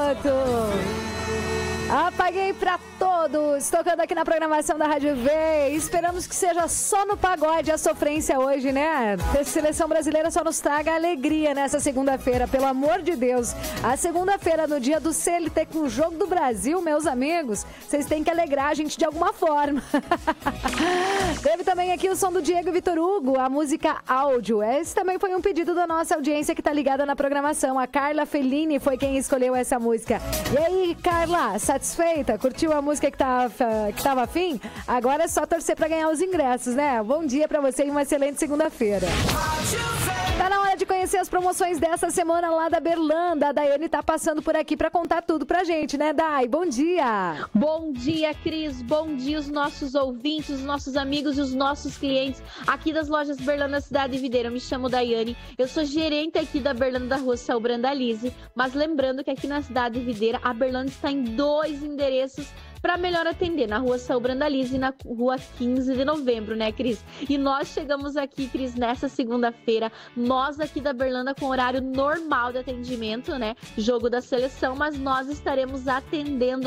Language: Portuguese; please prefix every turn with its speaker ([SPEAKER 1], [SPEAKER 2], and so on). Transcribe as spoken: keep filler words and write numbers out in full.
[SPEAKER 1] garoto. Apaguei pra todos, tocando aqui na programação da Rádio V. Esperamos que seja só no pagode a sofrência hoje, né? A seleção brasileira só nos traga alegria nessa segunda-feira, pelo amor de Deus. A segunda-feira, no dia do C L T com o Jogo do Brasil, meus amigos, vocês têm que alegrar a gente de alguma forma. Teve também aqui o som do Diego Vitor Hugo, a música Áudio. Esse também foi um pedido da nossa audiência que tá ligada na programação. A Carla Fellini foi quem escolheu essa música. E aí, Carla, satisfeita? Curtiu a música que tava, que tava afim? Agora é só torcer pra ganhar os ingressos, né? Bom dia pra você e uma excelente segunda-feira. Tá na hora de conhecer as promoções dessa semana lá da Berlanda. A Daiane tá passando por aqui pra contar tudo pra gente, né, Dai? Bom dia!
[SPEAKER 2] Bom dia, Cris. Bom dia, os nossos ouvintes, os nossos amigos e os nossos clientes aqui das lojas Berlanda Cidade Videira. Eu me chamo Daiane, eu sou gerente aqui da Berlanda da Rua Céu Brandalize, mas lembrando que aqui na Cidade Videira a Berlanda está em dois endereços para melhor atender, na Rua Céu Brandalize e na Rua quinze de novembro, né, Cris? E nós chegamos aqui, Cris, nessa segunda-feira, nós aqui da Berlanda com horário normal de atendimento, né? Jogo da seleção, mas nós estaremos atendendo